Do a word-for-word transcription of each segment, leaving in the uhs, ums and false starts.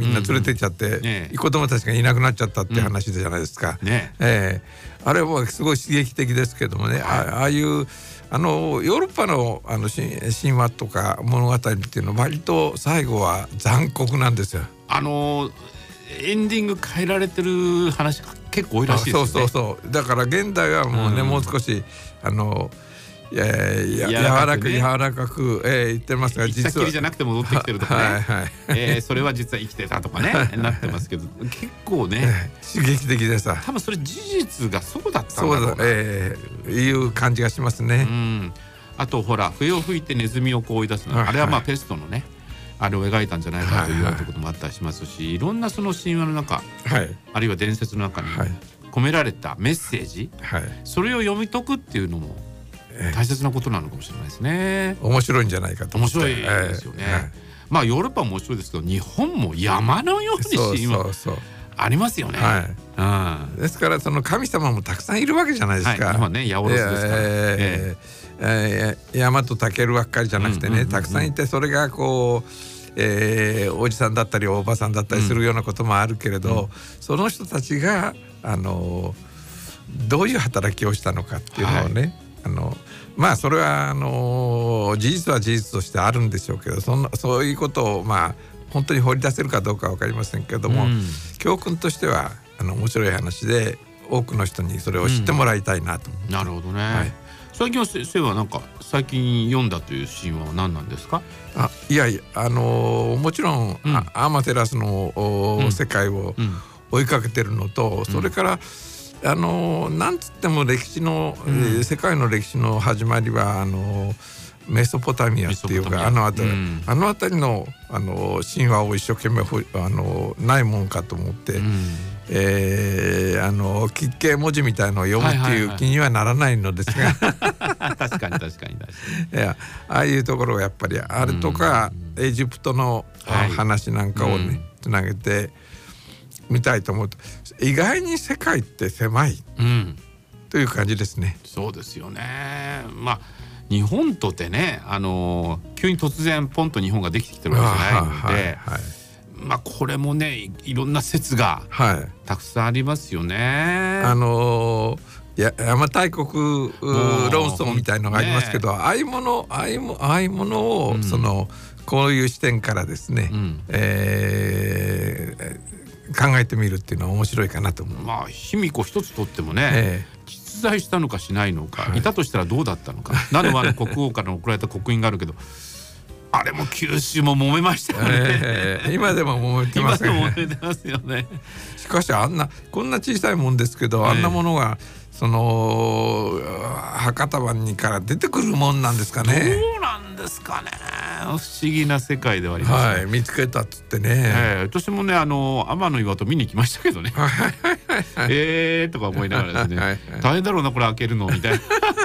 みんな連れてっちゃって、うんうんね、子供たちがいなくなっちゃったって話じゃないですか、うんねえー、あれはすごい刺激的ですけどもね、はい、あ, ああいうあのヨーロッパ の, あの神話とか物語っていうのは割と最後は残酷なんですよ。 あのエンディング変えられてる話が結構多いらしいですよね。 そうそうそう、だから現代はもうね、うん、もう少しあのえー、や柔らかく、ね、柔らかく、えー、言ってますが、 実は行ったきりじゃなくて戻ってきてるとかね、はいはいえー、それは実は生きてたとかねなってますけど、結構ね刺激的でさ、 多分それ事実がそうだったんだろうな、そうだ、 えー、いう感じがしますね。 うん、あとほら笛を吹いてネズミをこう追い出すの、はい、あれはまあペストのねあれを描いたんじゃないかと言われたこともあったりしますし、はいはい、いろんなその神話の中、はい、あるいは伝説の中に込められたメッセージ、はい、それを読み解くっていうのも大切なことなのかもしれないですね。 面白いんじゃないかと思って。面白いですよね、えーはい、まあヨーロッパも面白いですけど、日本も山のように神話ありますよね。 はい、うん、ですからその神様もたくさんいるわけじゃないですか、はい、 今ね八百万ですから、えーえー、山と武ばっかりじゃなくてね、たくさんいて、それがこう、えー、おじさんだったりおばさんだったりするようなこともあるけれど、うん、その人たちがあのどういう働きをしたのかっていうのをね、はい、あのまあそれはあの事実は事実としてあるんでしょうけど、そんなそういうことをまあ本当に掘り出せるかどうかは分かりませんけども、うん、教訓としてはあの面白い話で多くの人にそれを知ってもらいたいなと、 うん、なるほどね、はい、最近は先生はなんか最近読んだという神話は何なんですか？ あいやいや、あのもちろん、うん、アマテラスの、うん、世界を追いかけてるのと、うん、それからあのなんつっても歴史の、うんえー、世界の歴史の始まりはあのメソポタミアっていうか、あの辺り、うん、あの辺りの、あの神話を一生懸命あのないもんかと思って、うんえー、あの吉慶文字みたいのを読むっていう気にはならないのですが、 確かに確かに確かにいや、ああいうところがやっぱりあれとか、うん、エジプトの話なんかをね、はい、つなげてみたいと思うと、意外に世界って狭い、うん、という感じですね。 そうですよね。まあ日本とてね、あの急に突然ポンと日本ができてきてるわけじゃないので、はいはいはい、まあこれもねいろんな説がたくさんありますよね。はい、 あのー、や邪馬台国論争みたいのがありますけど、ね、ああいうものああいうも、ああいうものを、うん、そのこういう視点からですね、うんえー、考えてみるっていうのは面白いかなと思う。 まあ卑弥呼一つとってもね、えー実在したのかしないのか、はい、いたとしたらどうだったのか、などはあの国王から送られた刻印があるけど、あれも九州も揉めましたよね、 えー、今でも揉めてますね。 今でも揉めてますよね。 しかしあんなこんな小さいもんですけど、えー、あんなものがその博多湾から出てくるもんなんですかね。 どうなんですかね、不思議な世界ではあります、ね。 はい、見つけたっつってね、 えー、私もねあの天の岩戸見に来ましたけどねえーとか思いながらですね、はいはい、大変だろうなこれ開けるのみたいな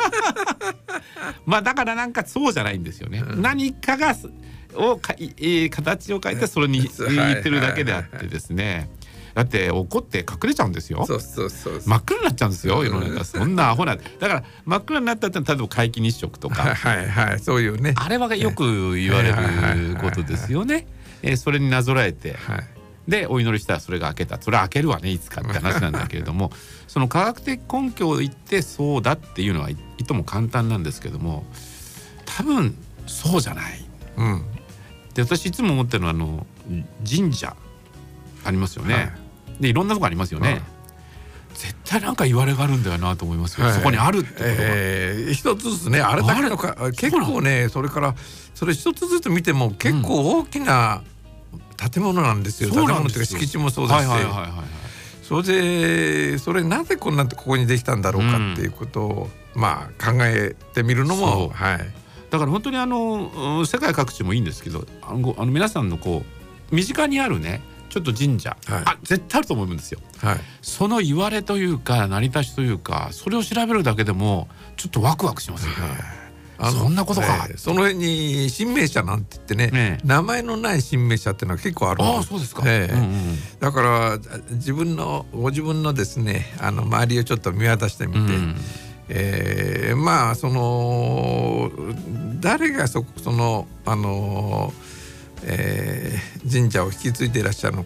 まあだからなんかそうじゃないんですよね、うん、何かがをか、えー、形を変えてそれに言ってるだけであってですね、だって怒って隠れちゃうんですよ。 そうそうそうそう、 真っ暗になっちゃうんですよ世の中。そんなアホなだから真っ暗になったって例えば皆既日食とかはいはい、そういうね、 あれはよく言われることですよね。えー、それになぞらえて、はい、でお祈りしたらそれが開けた、それは開けるわねいつかって話なんだけれどもその科学的根拠を言ってそうだっていうのはいとも簡単なんですけども、多分そうじゃない、うん、で私いつも思ってるのはあの神社ありますよね、はい、でいろんなとこありますよね、はい、絶対なんか言われがあるんだよなと思いますよ、はい、そこにあるってことは、えー、一つずつね、あれだけのか結構ね、それからそれ一つずつ見ても結構大きな建物なんですよ、うん、建物っていうか敷地もそうですし、はいはいはいはい、それでそれなぜこんなここにできたんだろうかっていうことを、うん、まあ考えてみるのも、はい、 だから本当にあの世界各地もいいんですけど、あのあの皆さんのこう身近にあるねちょっと神社、はい、あ絶対あると思うんですよ、はい、その言われというか成り立ちというかそれを調べるだけでもちょっとワクワクしますよね、はい、あのそんなことか、 えー、その辺に神明社なんて言ってね、ね名前のない神明社っていうのは結構あるんです。 ああそうですか、 えーうんうん、だから自分のご自分のですねあの周りをちょっと見渡してみて、うんえー、まあその誰がそそのあの、えー、神社を引き継いでいらっしゃるの